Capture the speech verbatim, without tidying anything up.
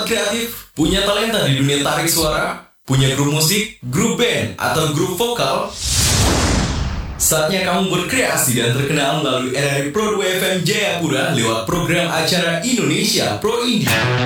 Sobat kreatif, punya talenta di dunia tarik suara? Punya grup musik, grup band, atau grup vokal? Saatnya kamu berkreasi dan terkenal melalui R R I Pro dua F M Jayapura lewat program acara Indonesia Pro Indie.